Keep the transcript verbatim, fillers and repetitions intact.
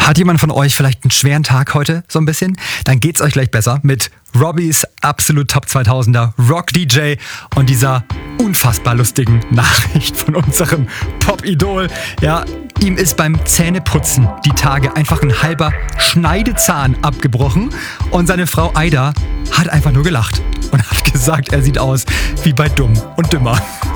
Hat jemand von euch vielleicht einen schweren Tag heute, so ein bisschen? Dann geht's euch gleich besser mit Robbys absolut Top zweitausender Rock-D J und dieser unfassbar lustigen Nachricht von unserem Pop-Idol. Ja, ihm ist beim Zähneputzen die Tage einfach ein halber Schneidezahn abgebrochen und seine Frau Aida hat einfach nur gelacht und hat gesagt, er sieht aus wie bei Dumm und Dümmer.